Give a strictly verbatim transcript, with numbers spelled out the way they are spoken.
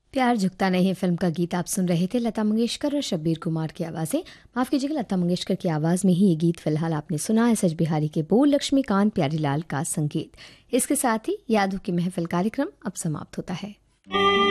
प्यार झुकता नहीं फिल्म का गीत आप सुन रहे थे। लता मंगेशकर और शब्बीर कुमार की आवाज़ें, माफ़ कीजिएगा लता मंगेशकर की आवाज़ में ही ये गीत फिलहाल आपने सुना। एस एच बिहारी के बोल, लक्ष्मीकांत प्यारीलाल का संगीत। इसके साथ ही यादों की महफिल कार्यक्रम अब समाप्त होता है।